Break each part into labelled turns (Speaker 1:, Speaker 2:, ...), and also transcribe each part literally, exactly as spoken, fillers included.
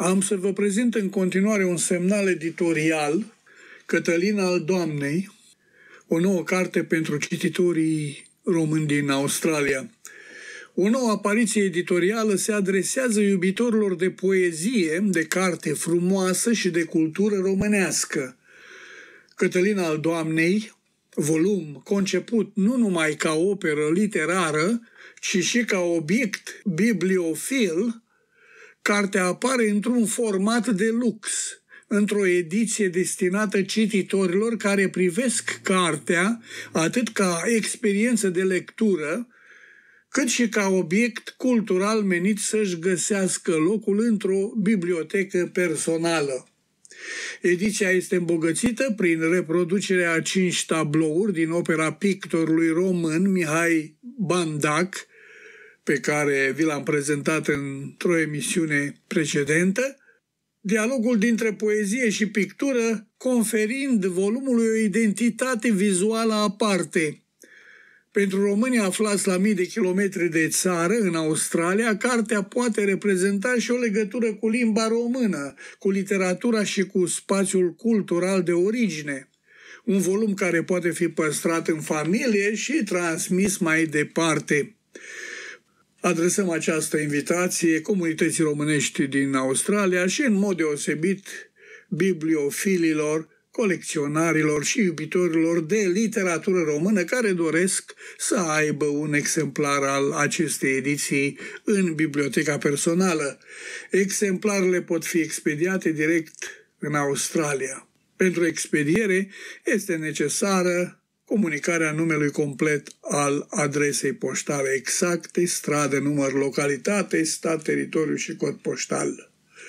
Speaker 1: Am să vă prezint în continuare un semnal editorial, Cătălin al Doamnei, o nouă carte pentru cititorii români din Australia. O nouă apariție editorială se adresează iubitorilor de poezie, de carte frumoasă și de cultură românească. Cătălin al Doamnei, volum conceput nu numai ca operă literară, ci și ca obiect bibliofil, cartea apare într-un format de lux, într-o ediție destinată cititorilor care privesc cartea atât ca experiență de lectură, cât și ca obiect cultural menit să-și găsească locul într-o bibliotecă personală. Ediția este îmbogățită prin reproducerea a cinci tablouri din opera pictorului român Mihai Bandac, pe care vi l-am prezentat într-o emisiune precedentă, dialogul dintre poezie și pictură conferind volumului o identitate vizuală aparte. Pentru românii aflați la mii de kilometri de țară, în Australia, cartea poate reprezenta și o legătură cu limba română, cu literatura și cu spațiul cultural de origine. Un volum care poate fi păstrat în familie și transmis mai departe. Adresăm această invitație comunității românești din Australia și în mod deosebit bibliofililor, colecționarilor și iubitorilor de literatură română care doresc să aibă un exemplar al acestei ediții în biblioteca personală. Exemplarele pot fi expediate direct în Australia. Pentru expediere este necesară comunicarea numelui complet al adresei poștale exacte, stradă, număr, localitate, stat, teritoriu și cod poștal.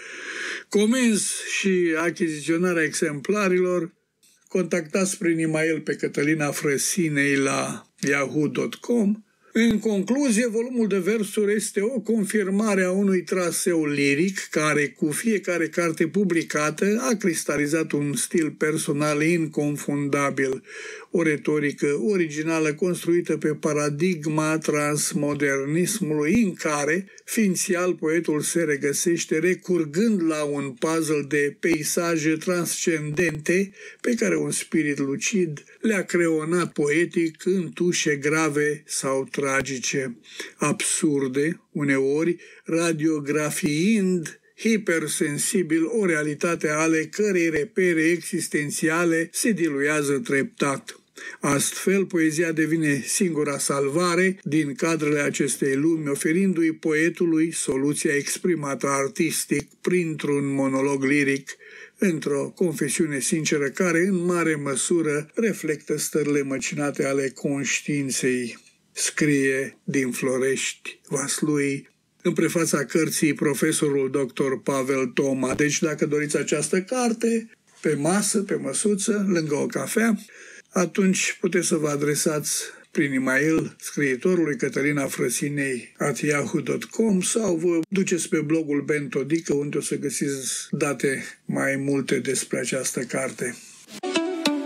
Speaker 1: Comenzi și achiziționarea exemplarilor, contactați prin e-mail pe Cătălina Frăsinei la yahoo punct com. În concluzie, volumul de versuri este o confirmare a unui traseu liric care, cu fiecare carte publicată, a cristalizat un stil personal inconfundabil, o retorică originală construită pe paradigma transmodernismului în care, ființial, poetul se regăsește recurgând la un puzzle de peisaje transcendente pe care un spirit lucid le-a creonat poetic în tușe grave sau tragice, absurde, uneori radiografiind hipersensibil o realitate ale cărei repere existențiale se diluează treptat. Astfel, poezia devine singura salvare din cadrele acestei lumi, oferindu-i poetului soluția exprimată artistic printr-un monolog liric, într-o confesiune sinceră care, în mare măsură, reflectă stările măcinate ale conștiinței. Scrie din Florești, Vaslui, în prefața cărții profesorul doctor Pavel Toma. Deci, dacă doriți această carte, pe masă, pe măsuță, lângă o cafea, atunci puteți să vă adresați prin e-mail scriitorului Cătălina Frăsinei at yahoo punct com sau vă duceți pe blogul Ben Todică, unde o să găsiți date mai multe despre această carte.